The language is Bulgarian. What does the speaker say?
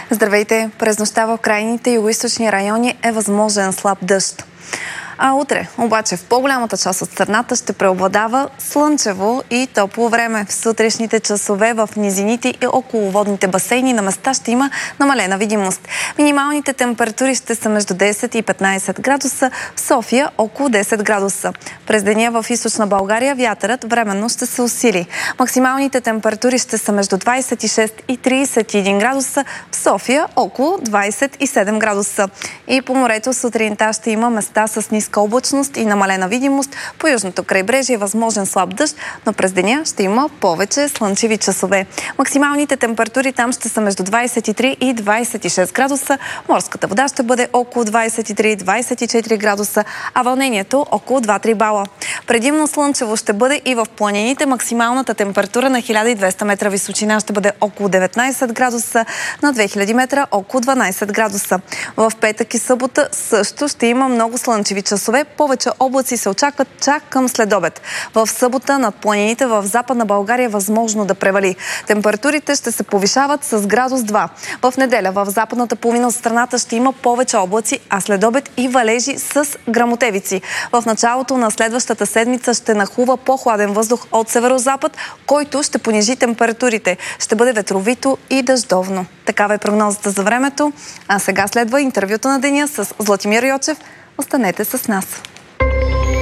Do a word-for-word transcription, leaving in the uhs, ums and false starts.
Здравейте! През нощта в крайните югоизточни райони е възможен слаб дъжд. А утре, обаче, в по-голямата част от страната ще преобладава слънчево и топло време. В сутрешните часове в низините и околоводните басейни на места ще има намалена видимост. Минималните температури ще са между десет и петнайсет градуса, в София около десет градуса. През деня в източна България вятърът временно ще се усили. Максималните температури ще са между двайсет и шест и трийсет и един градуса, в София около двайсет и седем градуса. И по морето сутринта ще има места с ниска облачност и намалена видимост. По южното крайбрежие е възможен слаб дъжд, но през деня ще има повече слънчеви часове. Максималните температури там ще са между двайсет и три и двайсет и шест градуса. Морската вода ще бъде около двайсет и три до двайсет и четири градуса, а вълнението около два-три бала. Предимно слънчево ще бъде и в планините. Максималната температура на хиляда и двеста метра височина ще бъде около деветнайсет градуса, на две хиляди метра около дванайсет градуса. В петък и събота също ще има много слънчеви часове. Повече облаци се очакват чак към следобед. В събота над планините в Западна България е възможно да превали. Температурите ще се повишават с градус два. В неделя в западната половина от страната ще има повече облаци, а следобед и валежи с гръмотевици. В началото на следващата седмица ще нахлува по-хладен въздух от северозапад, който ще понижи температурите. Ще бъде ветровито и дъждовно. Такава е прогнозата за времето. А сега следва интервюто на деня с Златимир Йочев. Останете с нас.